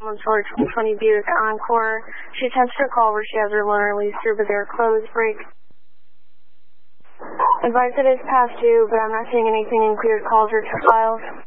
Solar 2020 Buick Encore. She attempts to call where she has her loaner leased through, but they're closed. Break. Advise it is past due, but I'm not seeing anything in cleared calls or files.